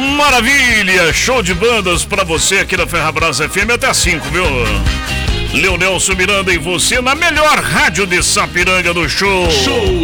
Maravilha! Show de bandas pra você aqui na Ferrabras FM até às 5, viu? Leonelson Miranda e você na melhor rádio de Sapiranga do show.